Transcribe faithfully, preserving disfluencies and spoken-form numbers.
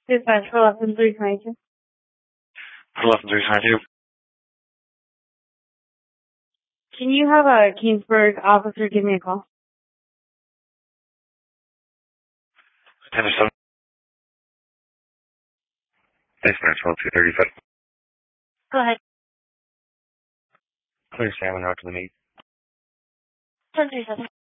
Dispatch for eleven three twenty-two. eleven three twenty-two. Can you have a Kingsburg officer give me a call? ten to seven. Dispatch twelve two thirty-seven. Go ahead. Clear salmon out to the meet. ten thirty-seven.